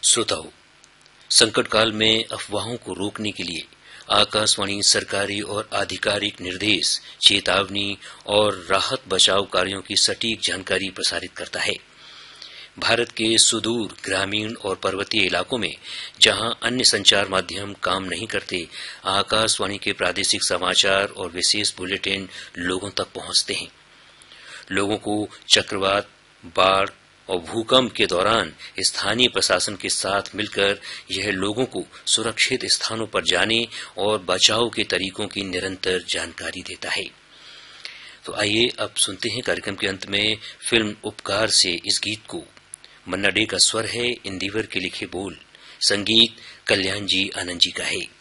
श्रोताओं, संकट काल में अफवाहों को रोकने के लिए आकाशवाणी सरकारी और आधिकारिक निर्देश, चेतावनी और राहत बचाव कार्यों की सटीक जानकारी प्रसारित करता है। भारत के सुदूर ग्रामीण और पर्वतीय इलाकों में जहां अन्य संचार माध्यम काम नहीं करते, आकाशवाणी के प्रादेशिक समाचार और विशेष बुलेटिन लोगों तक पहुंचते हैं। लोगों को चक्रवात, बाढ़ और भूकंप के दौरान स्थानीय प्रशासन के साथ मिलकर यह लोगों को सुरक्षित स्थानों पर जाने और बचाव के तरीकों की निरंतर जानकारी देता है। तो आइए अब सुनते हैं कार्यक्रम के अंत में फिल्म उपकार से इस गीत को। मन्ना डे का स्वर है, इंदिवर के लिखे बोल, संगीत कल्याण जी आनंद जी का है।